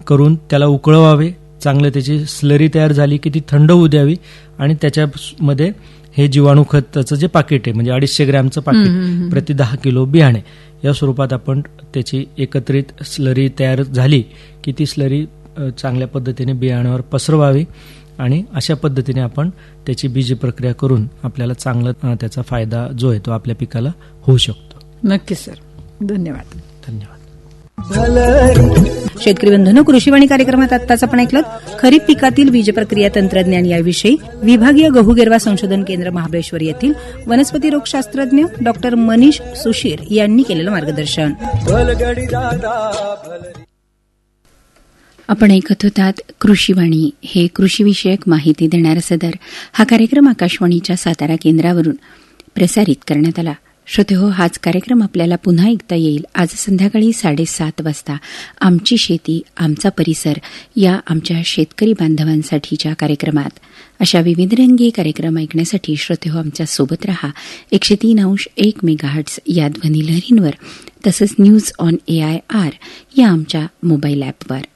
करून त्याला उकळवावे, चांगलं त्याची स्लरी तयार झाली की ती थंड होऊ द्यावी आणि त्याच्यामध्ये हे जीवाणू खताचं जे पाकिट आहे म्हणजे 250 ग्रॅमचं पाकिट प्रति 10 किलो बियाणे या स्वरूपात आपण त्याची एकत्रित स्लरी तयार झाली की ती स्लरी चांगल्या पद्धतीने बियाण्यावर पसरवावी आणि अशा पद्धतीने आपण त्याची बीज प्रक्रिया करून आपल्याला चांगला त्याचा फायदा जो आहे तो आपल्या पिकाला होऊ शकतो. नक्की सर, धन्यवाद. धन्यवाद. शेतकरी बंधूंनो, कृषीवाणी कार्यक्रमात आत्ताच आपण ऐकलं खरीप पिकातील बीज प्रक्रिया तंत्रज्ञान याविषयी विभागीय गहू गिरवा संशोधन केंद्र महाबळेश्वर येथील वनस्पती रोगशास्त्रज्ञ डॉक्टर मनीष सुशीर यांनी केलेलं मार्गदर्शन. आपण ऐकत होतात कृषीवाणी. हे कृषीविषयक माहिती देणारा सदर हा कार्यक्रम आकाशवाणीच्या सातारा केंद्रावरून प्रसारित करण्यात आला. श्रोतेहो, हाच कार्यक्रम आपल्याला पुन्हा ऐकता येईल आज संध्याकाळी 7:30 वाजता. आमची शेती आमचा परिसर या आमच्या शेतकरी बांधवांसाठीच्या कार्यक्रमात. अशा विविधरंगी कार्यक्रम ऐकण्यासाठी श्रोतेहो आमच्या सोबत रहा. 103.1 मेगाहर्ट्झ या ध्वनी लहरींवर तसंच न्यूज ऑन AIR या आमच्या मोबाईल ॲपवर.